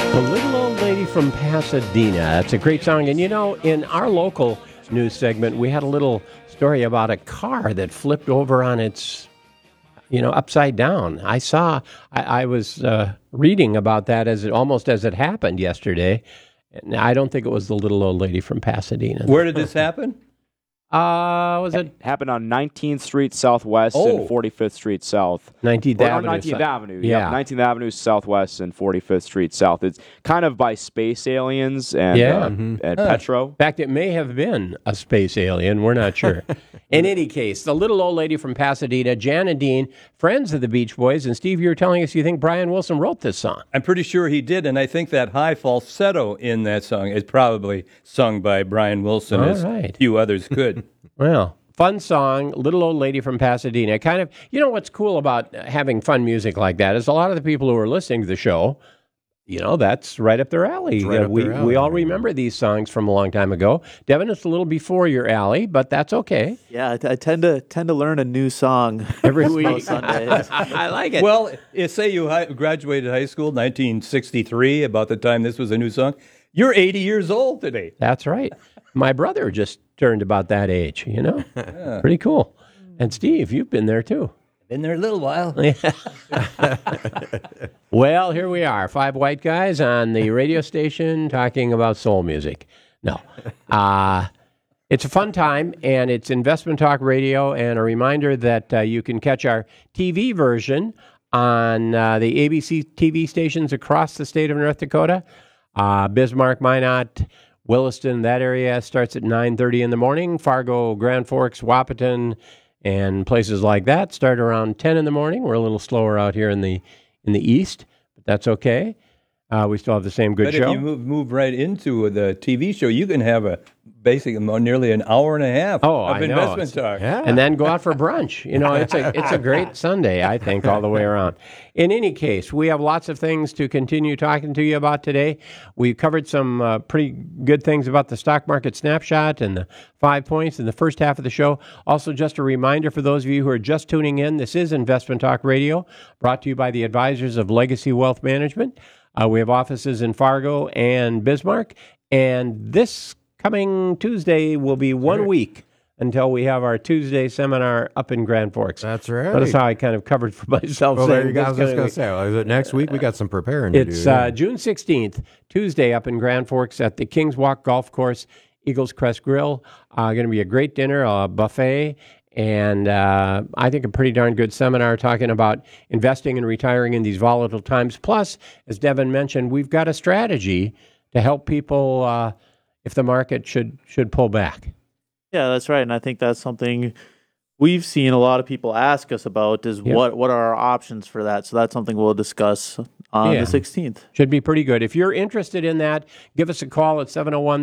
The Little Old Lady from Pasadena. That's a great song. And you know, in our local news segment, we had a little story about a car that flipped over on its, upside down. I was reading about that almost as it happened yesterday. And I don't think it was the Little Old Lady from Pasadena. Where did this happen? It happened on 19th Street Southwest and 45th Street South. 19th Avenue. 19th Avenue. Yeah. 19th Avenue Southwest and 45th Street South. It's kind of by Space Aliens and Petro. In fact, it may have been a space alien. We're not sure. In any case, the Little Old Lady from Pasadena, Jan and Dean, friends of the Beach Boys. And Steve, you were telling us you think Brian Wilson wrote this song. I'm pretty sure he did, and I think that high falsetto in that song is probably sung by Brian Wilson, as few others could. Well, fun song, Little Old Lady from Pasadena. Kind of, what's cool about having fun music like that is a lot of the people who are listening to the show, that's right up their alley. We all remember these songs from a long time ago. Devin, it's a little before your alley, but that's okay. Yeah, I tend to learn a new song every week. Sundays. I like it. Well, say you graduated high school in 1963, about the time this was a new song. You're 80 years old today. That's right. My brother just turned about that age, Yeah. Pretty cool. And Steve, you've been there too. Been there a little while. Well, here we are, five white guys on the radio station talking about soul music. No. It's a fun time, and it's Investment Talk Radio, and a reminder that you can catch our TV version on the ABC TV stations across the state of North Dakota. Bismarck, Minot, Williston, that area starts at 9:30 in the morning. Fargo, Grand Forks, Wahpeton, and places like that start around 10 in the morning. We're a little slower out here in the east, but that's okay. We still have the same good show. But if you move right into the TV show, you can have basically nearly an hour and a half of investment talk. Yeah. And then go out for brunch. It's a great Sunday, I think, all the way around. In any case, we have lots of things to continue talking to you about today. We covered some pretty good things about the stock market snapshot and the 5 points in the first half of the show. Also, just a reminder for those of you who are just tuning in, this is Investment Talk Radio, brought to you by the advisors of Legacy Wealth Management. We have offices in Fargo and Bismarck, and this coming Tuesday will be 1 week until we have our Tuesday seminar up in Grand Forks. That's right. Notice how I kind of covered for myself. Well, there you go. I was just going to say, is it next week? We got some preparing to do. It's June 16th, Tuesday up in Grand Forks at the Kings Walk Golf Course, Eagles Crest Grill. Going to be a great dinner, a buffet, and I think a pretty darn good seminar talking about investing and retiring in these volatile times. Plus, as Devin mentioned, we've got a strategy to help people if the market should pull back. Yeah, that's right. And I think that's something we've seen a lot of people ask us about is what are our options for that. So that's something we'll discuss on the 16th. Should be pretty good. If you're interested in that, give us a call at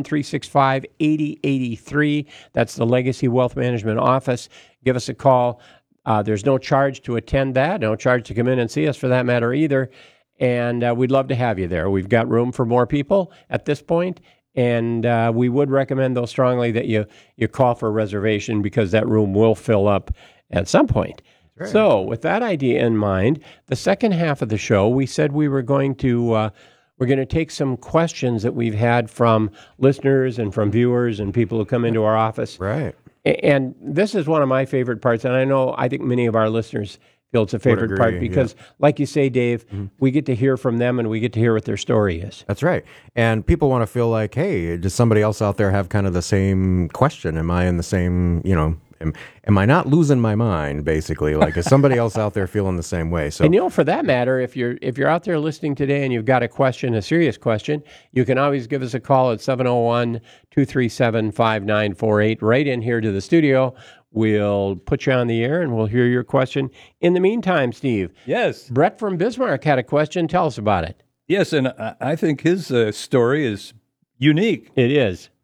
701-365-8083. That's the Legacy Wealth Management office. Give us a call. There's no charge to attend that, no charge to come in and see us for that matter either. And we'd love to have you there. We've got room for more people at this point. And we would recommend, though, strongly that you call for a reservation because that room will fill up at some point. Right. So with that idea in mind, the second half of the show, we said we were going to take some questions that we've had from listeners and from viewers and people who come into our office. Right. And this is one of my favorite parts, and I think many of our listeners feel it's a favorite part because, like you say, Dave, we get to hear from them and we get to hear what their story is. That's right. And people want to feel like, hey, does somebody else out there have kind of the same question? Am I in the same, am I not losing my mind, basically? Like, is somebody else out there feeling the same way? So, and for that matter, if you're out there listening today and you've got a question, a serious question, you can always give us a call at 701-237-5948 right in here to the studio. We'll put you on the air and we'll hear your question. In the meantime, Steve. Yes. Brett from Bismarck had a question. Tell us about it. Yes, and I think his story is unique. It is.